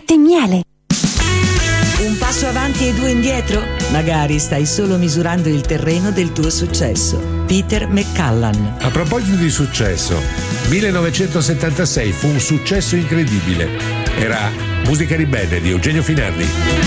latte e miele. Un passo avanti e due indietro? Magari stai solo misurando il terreno del tuo successo. Peter McCallan. A proposito di successo, 1976 fu un successo incredibile. Era Musica ribelle di Eugenio Finardi.